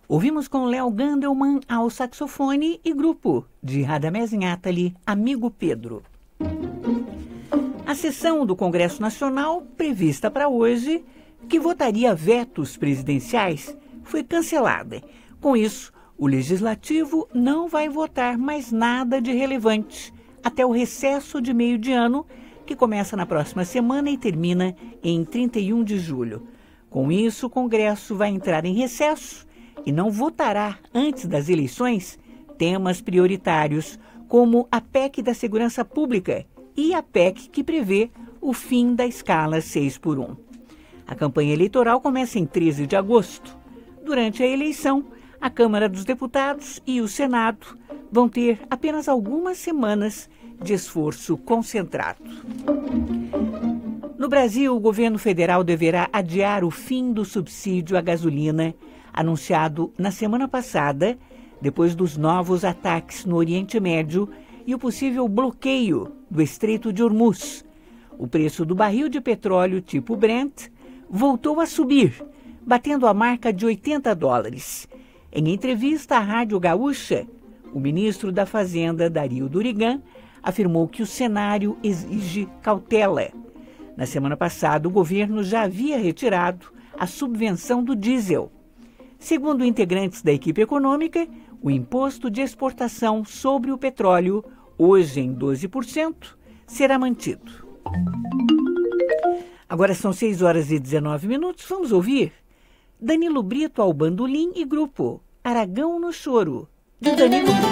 Ouvimos com Léo Gandelman ao saxofone e grupo de Radamés Inátali, Amigo Pedro. A sessão do Congresso Nacional, prevista para hoje, que votaria vetos presidenciais, foi cancelada. Com isso, o Legislativo não vai votar mais nada de relevante até o recesso de meio de ano, que começa na próxima semana e termina em 31 de julho. Com isso, o Congresso vai entrar em recesso e não votará, antes das eleições, temas prioritários, como a PEC da Segurança Pública e a PEC que prevê o fim da escala 6x1. A campanha eleitoral começa em 13 de agosto. Durante a eleição, a Câmara dos Deputados e o Senado vão ter apenas algumas semanas de esforço concentrado. No Brasil, o governo federal deverá adiar o fim do subsídio à gasolina, anunciado na semana passada, depois dos novos ataques no Oriente Médio e o possível bloqueio do Estreito de Hormuz. O preço do barril de petróleo tipo Brent voltou a subir, batendo a marca de $80. Em entrevista à Rádio Gaúcha, o ministro da Fazenda, Dario Durigan, afirmou que o cenário exige cautela. Na semana passada, o governo já havia retirado a subvenção do diesel. Segundo integrantes da equipe econômica, o imposto de exportação sobre o petróleo, hoje em 12%, será mantido. Agora são 6h19. Vamos ouvir Danilo Brito ao bandolim e grupo Aragão no Choro, de Danilo Brito.